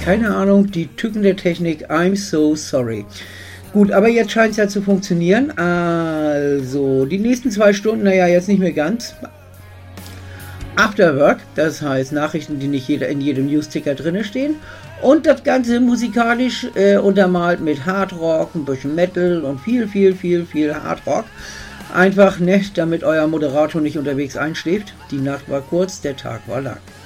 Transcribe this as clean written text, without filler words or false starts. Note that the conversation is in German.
Keine Ahnung, die Tücken der Technik, I'm so sorry. Gut, aber jetzt scheint es ja zu funktionieren. Also, die nächsten 2 Stunden, naja, jetzt nicht mehr ganz. Afterwork, das heißt Nachrichten, die nicht in jedem Newsticker drin stehen. Und das Ganze musikalisch untermalt mit Hardrock, ein bisschen Metal und viel Hardrock. Einfach nett, damit euer Moderator nicht unterwegs einschläft. Die Nacht war kurz, der Tag war lang.